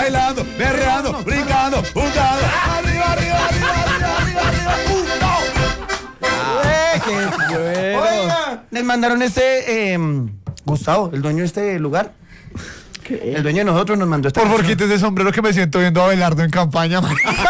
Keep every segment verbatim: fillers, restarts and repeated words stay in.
bailando, berreando, brincando, jugando. Arriba, arriba, arriba, arriba, arriba, arriba. ¡Eh, qué bueno! Oiga, les mandaron este, eh, Gustavo, el dueño de este lugar. ¿Qué? El dueño de nosotros nos mandó esta Por favor, canción. quítese ese sombrero que me siento viendo a Abelardo en campaña.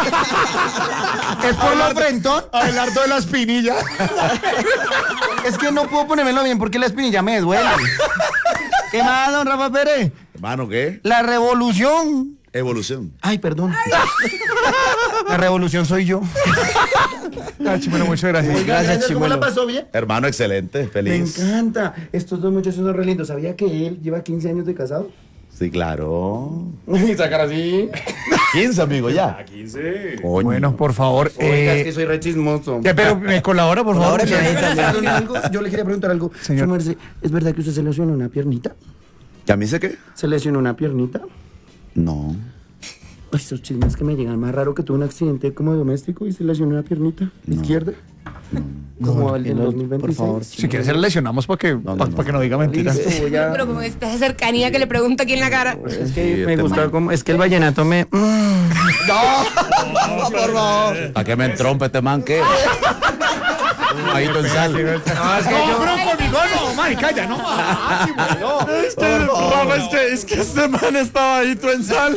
Es por lo frentón. Abelardo de la espinilla. Es que no puedo ponérmelo bien porque la espinilla me duele. ¿Qué más, don Rafa Pérez? Hermano, ¿qué? La revolución. Evolución. Ay, perdón. La revolución soy yo. Ah, Chimeno, muchas gracias. Oiga, gracias, ¿cómo la pasó bien? Hermano, excelente, Me feliz. encanta. Estos dos muchachos son re lindos. ¿Sabía que él lleva quince años de casado? Sí, claro. Y sacar así. quince, amigo, ya. quince. Coño. Bueno, por favor. Oiga, eh, es que soy re chismoso. ya, pero me colabora, por favor. Ahora señor. yo le quería preguntar algo. Señor. Su merced, ¿es verdad que usted se lesionó una piernita? ¿Y a mí sé qué? ¿Se lesionó una piernita? No. Ay, esos chismes que me llegan más raro que tuvo un accidente como doméstico y se lesionó una piernita izquierda. Como el del dos mil veintiséis. por favor. Si quieres, se le lesionamos para que, no, pa- no. pa' que no diga mentiras. Listo, voy a- Pero con esta cercanía que le pregunto aquí en la cara. Es que Sí, me este gusta man. como... Es que el vallenato me... Mm. No, por favor. ¿A qué me entrompe este man? ¿Qué? Ahí en sal. No, pero conmigo no, marica, ya no. Es que, Rafa, es que, es que este man estaba ahí tú en sal.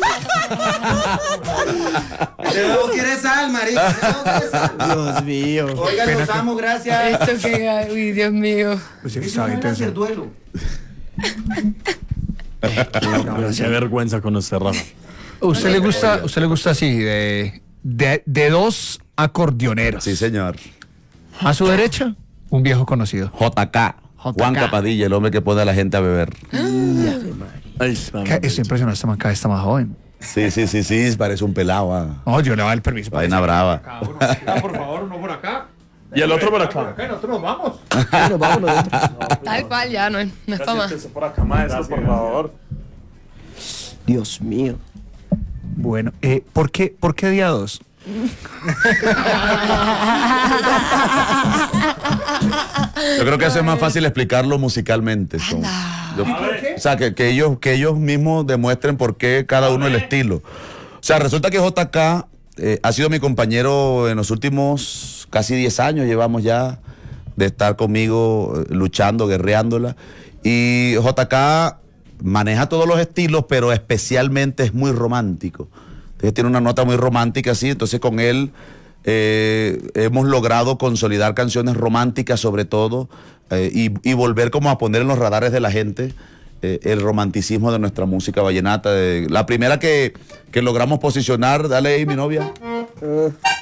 De nuevo quiere sal, marica. De nuevo quiere sal. Dios mío. Oiga, los amo, gracias. Esto que, uy, Dios mío. Pues sí, Eso estaba no era intenso. hacer duelo. Qué vergüenza con usted, Rafa. ¿Usted le gusta, usted le gusta así, de, de, de dos acordeoneros? Sí, señor. A su derecha, un viejo conocido. J K. Juan Capadilla, el hombre que pone a la gente a beber. Ay, Que Estoy impresionado, este man cada vez está más joven. Sí, sí, sí, sí, parece un pelado. Ah. No, yo le doy el permiso. para Vaina que se- brava. Acá, uno por acá, por favor, uno por acá. Y el otro por acá. Acá, nosotros nos vamos. Bueno, vámonos. Tal cual, ya no es, no es para más. Siéntese por acá, maestro, por favor. Dios mío. Bueno, eh, ¿por qué, por qué día dos? Yo creo que eso es más fácil explicarlo musicalmente. son- yo- o sea, que, que ellos, que ellos mismos demuestren por qué cada uno el estilo. O sea, resulta que J K eh, ha sido mi compañero en los últimos casi diez años, llevamos ya de estar conmigo eh, luchando, guerreándola. Y J K maneja todos los estilos, pero especialmente es muy romántico. Entonces tiene una nota muy romántica así, entonces con él eh, hemos logrado consolidar canciones románticas sobre todo eh, y, y volver como a poner en los radares de la gente eh, el romanticismo de nuestra música vallenata. De, la primera que, que logramos posicionar, dale ahí mi novia.